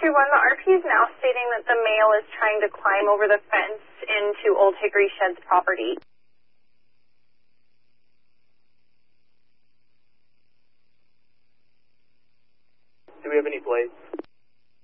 everyone. The RP is now stating that the male is trying to climb over the fence into Old Hickory Sheds property. Do we have any plates?